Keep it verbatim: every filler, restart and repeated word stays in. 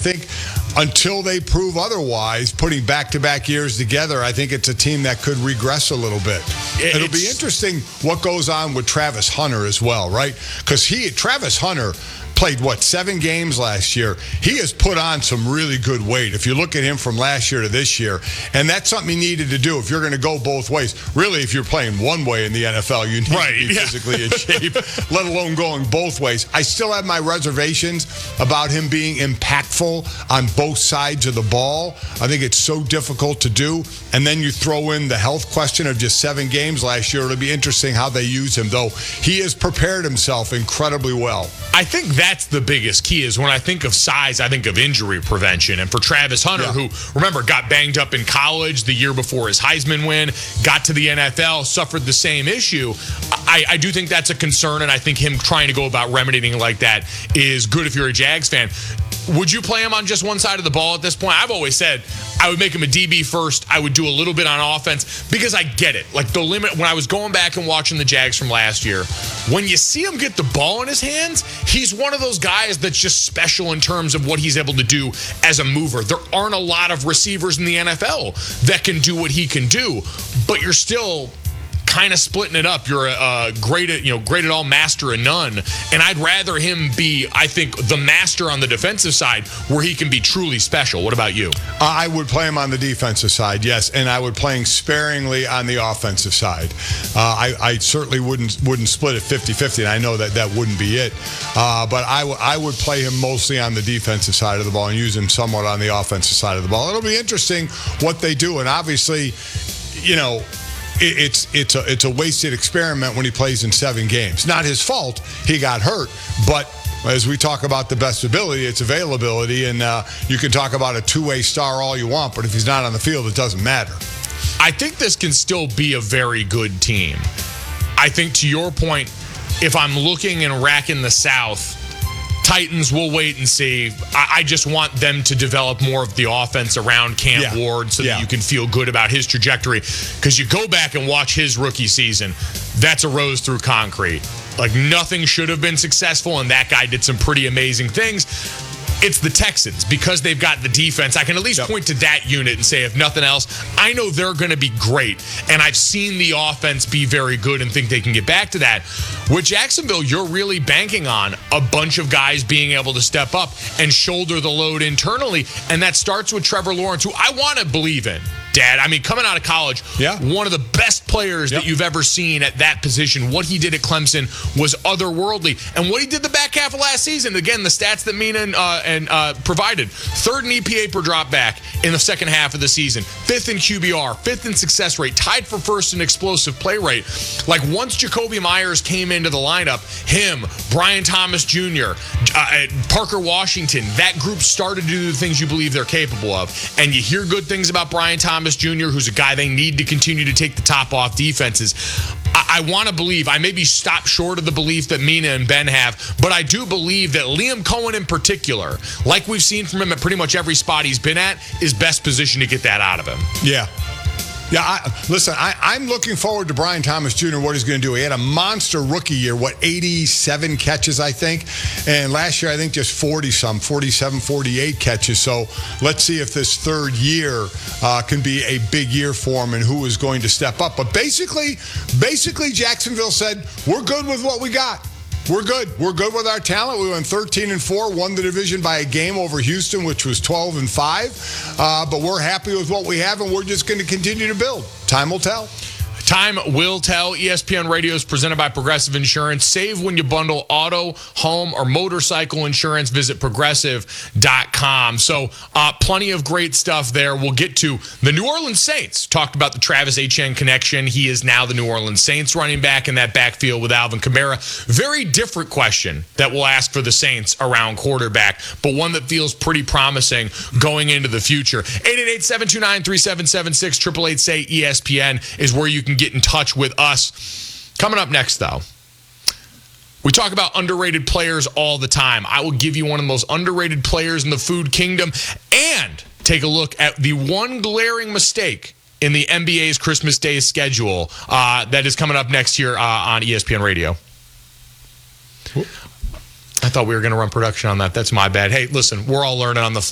think until they prove otherwise, putting back-to-back years together, I think it's a team that could regress a little bit. It's, It'll be interesting what goes on with Travis Hunter as well, right? Because he, Travis Hunter, played, what, seven games last year. He has put on some really good weight if you look at him from last year to this year. And that's something he needed to do if you're going to go both ways. Really, if you're playing one way in the N F L, you need right, to be yeah. physically in shape, let alone going both ways. I still have my reservations about him being impactful on both sides of the ball. I think it's so difficult to do. And then you throw in the health question of just seven games last year. It'll be interesting how they use him, though. He has prepared himself incredibly well. I think that's the biggest key is when I think of size, I think of injury prevention. And for Travis Hunter, yeah. who, remember, got banged up in college the year before his Heisman win, got to the N F L, suffered the same issue, I, I do think that's a concern, and I think him trying to go about remedying like that is good if you're a Jags fan. Would you play him on just one side of the ball at this point? I've always said I would make him a D B first. I would do a little bit on offense because I get it. Like the limit, when I was going back and watching the Jags from last year, when you see him get the ball in his hands, he's one of those guys that's just special in terms of what he's able to do as a mover. There aren't a lot of receivers in the N F L that can do what he can do, but you're still kind of splitting it up. You're a, a great at, you know, great at all, master of none. And I'd rather him be, I think, the master on the defensive side where he can be truly special. What about you? Uh, I would play him on the defensive side, yes, and I would play him sparingly on the offensive side. Uh, I, I certainly wouldn't wouldn't split it fifty-fifty, and I know that that wouldn't be it. Uh, but I, w- I would play him mostly on the defensive side of the ball and use him somewhat on the offensive side of the ball. It'll be interesting what they do, and obviously, you know, It's it's a it's a wasted experiment when he plays in seven games. Not his fault. He got hurt. But as we talk about the best ability, it's availability. And uh, you can talk about a two-way star all you want, but if he's not on the field, it doesn't matter. I think this can still be a very good team. I think to your point, if I'm looking and racking the South, Titans, we'll wait and see. I, I just want them to develop more of the offense around Cam yeah. Ward so yeah. that you can feel good about his trajectory. Because you go back and watch his rookie season, that's a rose through concrete. Like, nothing should have been successful, and that guy did some pretty amazing things. It's the Texans. Because they've got the defense, I can at least yep. point to that unit and say, if nothing else, I know they're going to be great. And I've seen the offense be very good and think they can get back to that. With Jacksonville, you're really banking on a bunch of guys being able to step up and shoulder the load internally. And that starts with Trevor Lawrence, who I want to believe in. Dad, I mean, coming out of college, yeah. one of the best players yep. that you've ever seen at that position. What he did at Clemson was otherworldly. And what he did the back half of last season, again, the stats that Mina uh, and uh, provided. Third in E P A per drop back in the second half of the season. Fifth in Q B R. Fifth in success rate. Tied for first in explosive play rate. Like, once Jacoby Myers came into the lineup, him, Brian Thomas Junior, uh, Parker Washington, that group started to do the things you believe they're capable of. And you hear good things about Brian Thomas Junior, who's a guy they need to continue to take the top off defenses. I, I want to believe, I maybe stop short of the belief that Mina and Ben have, but I do believe that Liam Cohen in particular, like we've seen from him at pretty much every spot he's been at, is best positioned to get that out of him. Yeah. Yeah, I, listen, I, I'm looking forward to Brian Thomas Junior, what he's going to do. He had a monster rookie year, what, eighty-seven catches, I think. And last year, I think just forty-some, forty-seven, forty-eight catches. So let's see if this third year uh, can be a big year for him and who is going to step up. But basically, basically, Jacksonville said, we're good with what we got. We're good. We're good with our talent. We went thirteen and four, won the division by a game over Houston, which was twelve and five. Uh, but we're happy with what we have, and we're just going to continue to build. Time will tell. Time will tell. E S P N Radio is presented by Progressive Insurance. Save when you bundle auto, home, or motorcycle insurance. Visit progressive dot com. So uh, plenty of great stuff there. We'll get to the New Orleans Saints. Talked about the Travis Etienne connection. He is now the New Orleans Saints running back in that backfield with Alvin Kamara. Very different question that we'll ask for the Saints around quarterback, but one that feels pretty promising going into the future. eight eight eight, seven two nine, three seven seven six, eight eight eight, S A Y, E S P N is where you can get in touch with us. Coming up next, though, we talk about underrated players all the time. I will give you one of the most underrated players in the food kingdom and take a look at the one glaring mistake in the N B A's Christmas Day schedule uh, that is coming up next year uh, on E S P N Radio. I thought we were going to run production on that. That's my bad. Hey, listen, we're all learning on the fly.